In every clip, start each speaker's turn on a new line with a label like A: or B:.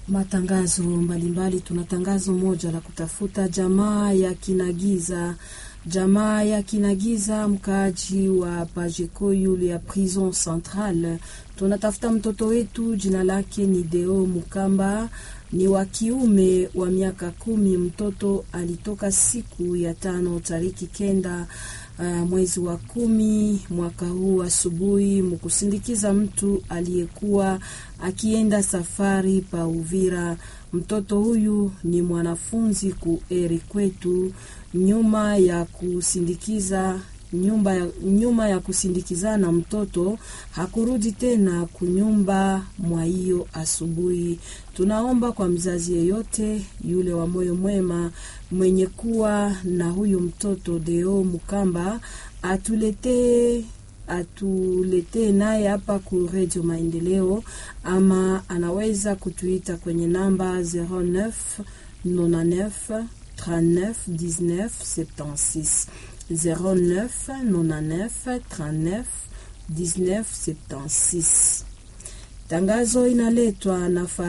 A: matangazo mbalimbali. Tuna tangazo moja la kutafuta jamaa ya Kinagiza, mkaaji wa Pajekoyulu ya Prison Centrale. Tunatafuta mtoto wetu, jina lake ni Deo Mukamba, ni wa kiume wa miaka 10. Mtoto alitoka siku ya 5 tariki 9 mwezi wa 10 mwaka huu asubuhi mkusindikiza mtu aliyekuwa akienda safari pa Uvira. Mtoto huyu ni mwanafunzi ku Erikwetu. Nyuma ya kusindikizana mtoto hakurudi tena kunyumba mwa hiyo asubuhi. Tunaomba kwa mzazi yeyote yule wa moyo mwema mwenye kuwa na huyu mtoto Deo Mukamba atuletee naye hapa ku Radio Maendeleo, ama anaweza kutuita kwenye namba 09 99 39 19 76 09 99 39 19 76. Tangazo inaletwa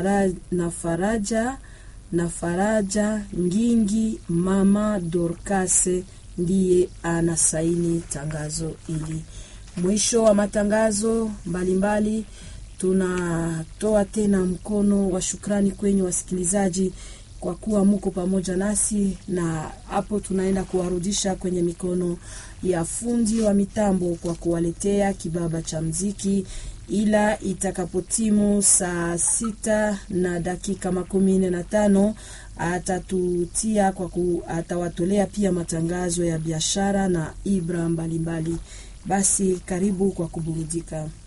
A: na Faraja Ngingi. Mama Dorkase ndiye anasaini tangazo ili. Mwisho wa matangazo mbalimbali, tunatoa tena mkono wa shukrani kwenye wasikilizaji kwa kuwa muko pamoja nasi, na hapo tunaenda kuwarudisha kwenye mikono ya fundi wa mitambo kwa kuwaletea kibaba cha mziki, ila itakapotimu saa 6 na dakika 15 atatutia atawatolea pia matangazo ya biashara na ibra mbalimbali. Basi karibu kwa kuburudika.